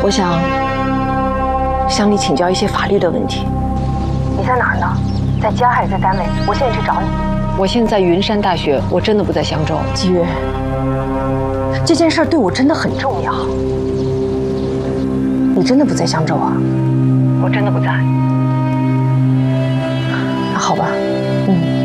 我想向你请教一些法律的问题。 你在哪儿呢？在家还是在单位？我现在去找你。 我现在在云山大学，我真的不在襄州。 季月，这件事对我真的很重要。你真的不在襄州啊？ 我真的不在。 那好吧，